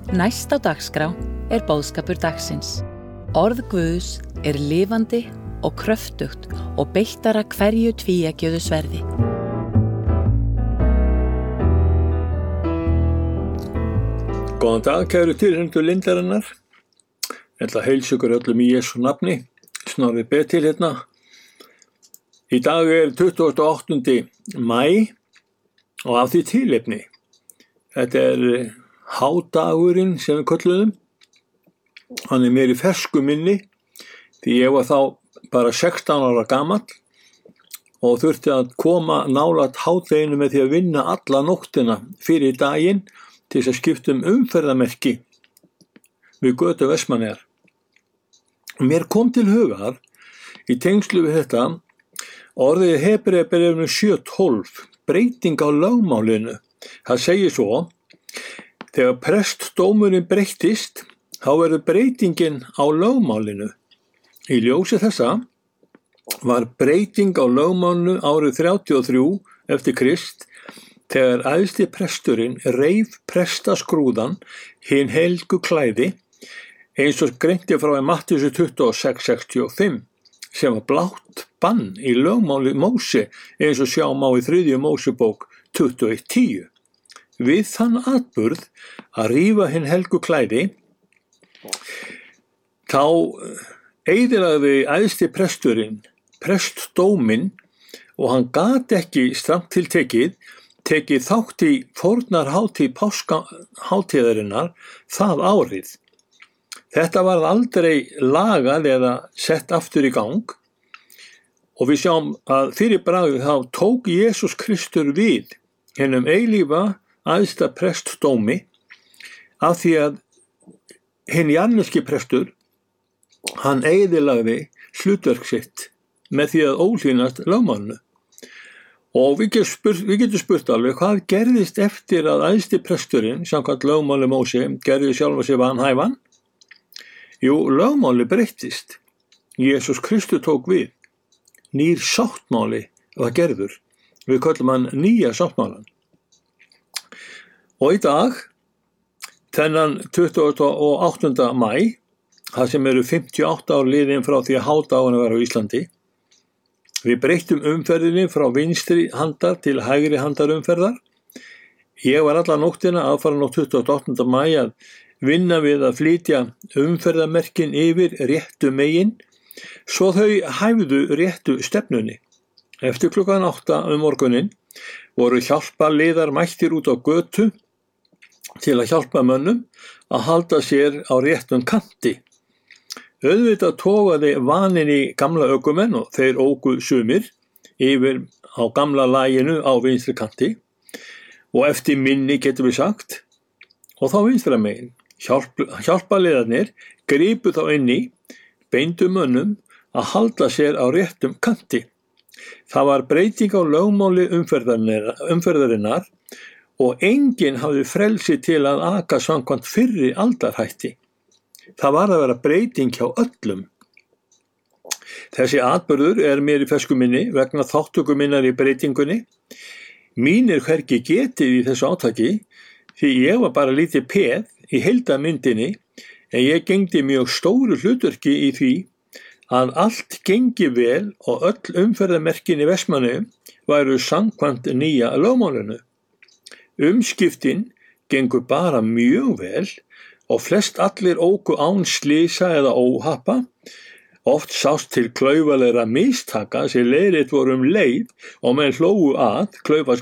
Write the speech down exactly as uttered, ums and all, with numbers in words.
Næst á dagskrá er boðskapur dagsins. Orð Guðs er lifandi og kröftugt og beittara hverju tvíeggjuðu sverði. Góðan dag, kæru tilheyrendur Lindarinnar. Ég ætla að heilsa ykkur öllum í Jesú nafni. Snorri Betil hérna. Í dag er tuttugasta og áttunda maí og af því tilefni. Þetta er hádagurinn sem við kölluðum. Hann er mér í fersku minni því ég var þá bara sextán ára gamall og þurfti að koma nálægt hádeginu með því að vinna alla nóttina fyrir daginn til þess að skipta um umferðarmerki við götu Vestmannaeyjar. Mér kom til hugar í tengslu við þetta orðið í Hebreabréfinu sjö tólf, breyting á lögmálinu. Það segir svo: þegar prestdómurinn breyttist, þá verður breytingin á lögmálinu. Í ljósi þessa var breyting á lögmálinu árið þrjátíu og þrjú eftir Krist, þegar æðsti presturinn reif prestaskrúðan hin helgu klæði, eins og greinti frá í Matthíusi tuttugu og sex sextíu og fimm, sem var blátt bann í lögmáli Móse, eins og sjá má í þriðju Mósebók tuttugu og eitt tíu. Við þann atburð að rífa hin helgu klæði, þá eyðilagði æðsti presturinn prestdóminn og hann gat ekki stramt til tekið tekið þátt í fórnarhátíð páskahátíðarinnar það árið. Þetta var aldrei lagað eða sett aftur í gang og við sjáum að fyrir bragðið þá tók Jesús Kristur við hinum eilífa æðsta prestdómi af því að hinn jarneski prestur hann eyðilagði hlutverk sitt með því að óhlýðnast lögmálinu. Og við getum spurt, við getum spurt alveg hvað gerðist eftir að æðsti presturinn, samkvæmt lögmáli Móse, gerði sjálfa sig vanhæfan? Jú, lögmáli breyttist. Jesús Kristur tók við. Nýr sáttmáli var gerður. Við köllum hann nýja sáttmálan. Og í dag, þennan tuttugasta og áttunda maí, það sem eru fimmtíu og átta ár liðin frá því að hádagurinn var á Íslandi, við breyttum umferðinni frá vinstri handar til hægri handar umferðar. Ég var alla nóttina aðfaran á tuttugasta og áttunda maí að vinna við að flytja umferðarmerkin yfir réttu megin, svo þau hæfðu réttu stefnunni. Eftir klukkan átta um morguninn voru hjálparliðar mættir út á götu til að hjálpa mönnum að halda sér á réttum kanti. Auðvitað togaði vaninn í gamla ökumenn og þeir óku sumir yfir á gamla laginu á vinstri kanti og eftir minni getum við sagt og þá vinstra megin. Hjálp, hjálparliðarnir gripu þá inn í beindu mönnum að halda sér á réttum kanti. Það var breyting á lögmáli umferðarinnar, umferðarinnar og enginn hafði frelsi til að aka samkvæmt fyrri aldarhætti. Það var að vera breyting hjá öllum. Þessi atburður er mér í fersku minni vegna þátttöku minnar í breytingunni. Mín er hvergi getið í þessu átaki því ég var bara lítið peð í heildarmyndinni en ég gegndi mjög stóru hlutverki í því að allt gengi vel og öll umferðarmerkin í Vestmannaeyjum væru samkvæmt nýja lögmálinu. Umskiptin gengu bara mjög vel og flest allir óku án slysa eða óhappa. Oft sást til klaufalegra mistaka sem leiðrétt voru um leið og menn hlógu að klaufaskap